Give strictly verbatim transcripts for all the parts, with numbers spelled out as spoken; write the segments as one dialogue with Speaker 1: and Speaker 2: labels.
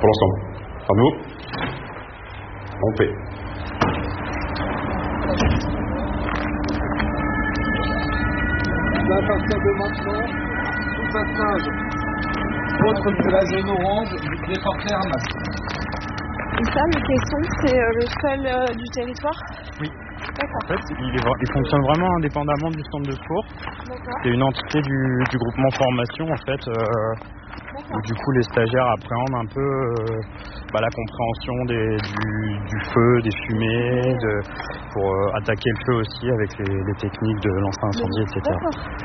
Speaker 1: pour l'ensemble. À nous. Montez.
Speaker 2: Là, à partir de maintenant, tout passage autre que la zone orange, les porteurs à masque.
Speaker 3: Et ça, le caisson, c'est euh, le seul euh, du territoire ?
Speaker 4: Oui.
Speaker 3: D'accord.
Speaker 4: En fait, il, est, il fonctionne vraiment indépendamment du centre de secours.
Speaker 3: D'accord.
Speaker 4: C'est une entité du, du groupement formation, en fait, euh, où du coup les stagiaires appréhendent un peu euh, bah, la compréhension des, du, du feu, des fumées, de, pour euh, attaquer le feu aussi avec les, les techniques de lance-incendie, et cetera.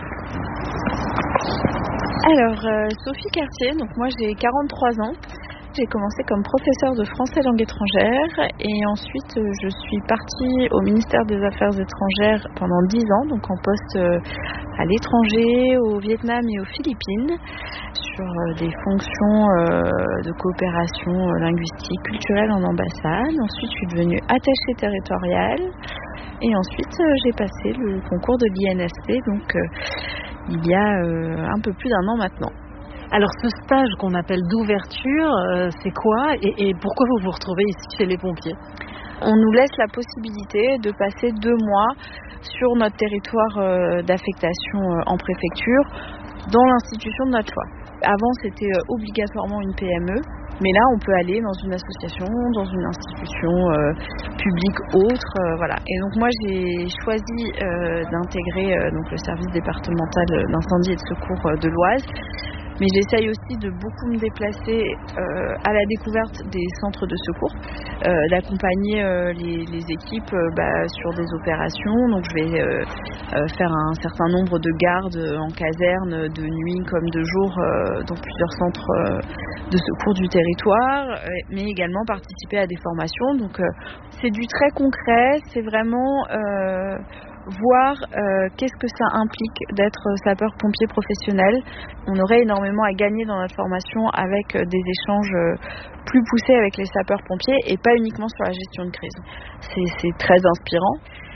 Speaker 3: Alors, euh, Sophie Cartier, donc moi j'ai quarante-trois ans. J'ai commencé comme professeure de français langue étrangère et ensuite euh, je suis partie au ministère des Affaires étrangères pendant dix ans, donc en poste euh, à l'étranger, au Vietnam et aux Philippines, sur euh, des fonctions euh, de coopération euh, linguistique, culturelle en ambassade. Ensuite, je suis devenue attachée territoriale et ensuite euh, j'ai passé le concours de l'I N S P, donc euh, il y a euh, un peu plus d'un an maintenant.
Speaker 5: Alors ce stage qu'on appelle d'ouverture, euh, c'est quoi et, et pourquoi vous vous retrouvez ici chez les pompiers ?
Speaker 3: On nous laisse la possibilité de passer deux mois sur notre territoire euh, d'affectation euh, en préfecture dans l'institution de notre choix. Avant, c'était euh, obligatoirement une P M E, mais là, on peut aller dans une association, dans une institution euh, publique autre, euh, voilà. Et donc moi, j'ai choisi euh, d'intégrer euh, donc le service départemental d'incendie et de secours euh, de l'Oise. Mais j'essaye aussi de beaucoup me déplacer euh, à la découverte des centres de secours, euh, d'accompagner euh, les, les équipes euh, bah, sur des opérations. Donc je vais euh, euh, faire un certain nombre de gardes en caserne, de nuit comme de jour, euh, dans plusieurs centres euh, de secours du territoire, euh, mais également participer à des formations. Donc euh, c'est du très concret, c'est vraiment... Euh, voir euh, qu'est-ce que ça implique d'être sapeur-pompier professionnel. On aurait énormément à gagner dans notre formation avec euh, des échanges euh, plus poussés avec les sapeurs-pompiers et pas uniquement sur la gestion de crise. C'est, c'est très inspirant.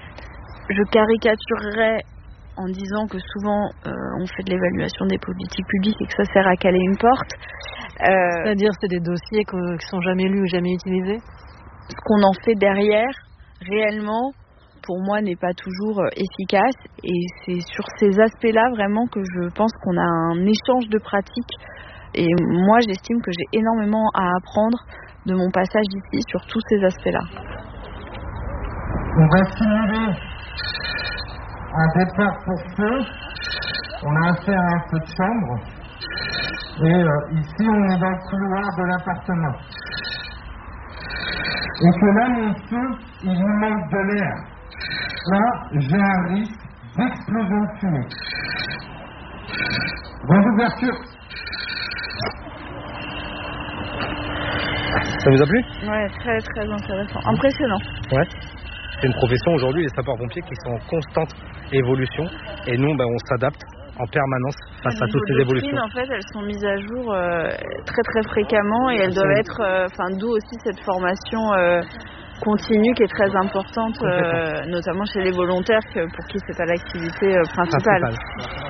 Speaker 3: Je caricaturerais en disant que souvent euh, on fait de l'évaluation des politiques publiques et que ça sert à caler une porte.
Speaker 5: Euh, C'est-à-dire c'est des dossiers qui ne sont jamais lus ou jamais utilisés ?
Speaker 3: Ce qu'on en fait derrière, réellement, pour moi, n'est pas toujours efficace. Et c'est sur ces aspects-là, vraiment, que je pense qu'on a un échange de pratiques. Et moi, j'estime que j'ai énormément à apprendre de mon passage ici sur tous ces aspects-là.
Speaker 2: On va simuler un départ pour feu. On a affaire à un feu de chambre. Et euh, ici, on est dans le couloir de l'appartement. Et que là, mon feu, il nous manque de l'air. Là, j'ai un risque d'explosion de fumée. Bonne ouverture.
Speaker 6: Ça vous a plu ?
Speaker 3: Ouais, très très intéressant. Impressionnant.
Speaker 6: Ouais. C'est une profession aujourd'hui, les sapeurs-pompiers, qui sont en constante évolution. Et nous, ben, on s'adapte en permanence face à toutes ces évolutions.
Speaker 3: En fait, elles sont mises à jour euh, très très fréquemment et elles doivent être, enfin, euh, d'où aussi cette formation euh, continue qui est très importante, euh, notamment chez les volontaires que, pour qui c'est pas l'activité euh, principale. principale.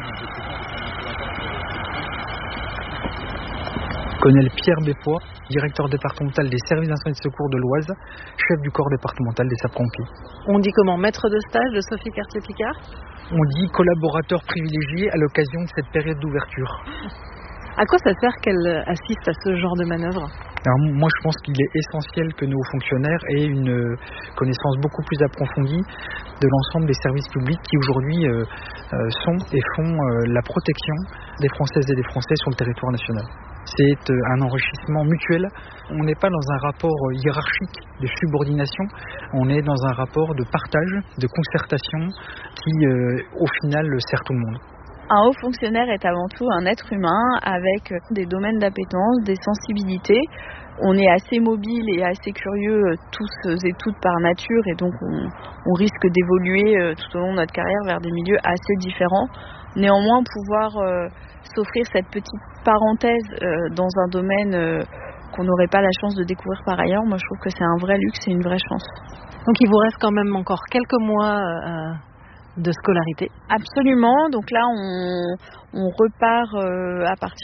Speaker 7: Colonel Pierre Bépois, directeur départemental des services d'incendie et de secours de l'Oise, chef du corps départemental des sapeurs-pompiers.
Speaker 5: On dit comment, maître de stage de Sophie Cartier-Picard ?
Speaker 7: On dit collaborateur privilégié à l'occasion de cette période d'ouverture.
Speaker 5: À quoi ça sert qu'elle assiste à ce genre de manœuvre ?
Speaker 7: Alors moi je pense qu'il est essentiel que nos fonctionnaires aient une connaissance beaucoup plus approfondie de l'ensemble des services publics qui aujourd'hui euh, sont et font euh, la protection des Françaises et des Français sur le territoire national. C'est un enrichissement mutuel. On n'est pas dans un rapport hiérarchique de subordination, on est dans un rapport de partage, de concertation qui euh, au final sert tout le monde.
Speaker 3: Un haut fonctionnaire est avant tout un être humain avec des domaines d'appétence, des sensibilités. On est assez mobile et assez curieux tous et toutes par nature et donc on, on risque d'évoluer tout au long de notre carrière vers des milieux assez différents. Néanmoins, pouvoir euh, s'offrir cette petite parenthèse euh, dans un domaine euh, qu'on n'aurait pas la chance de découvrir par ailleurs, moi je trouve que c'est un vrai luxe et une vraie chance.
Speaker 5: Donc il vous reste quand même encore quelques mois euh, de scolarité ?
Speaker 3: Absolument, donc là on, on repart euh, à partir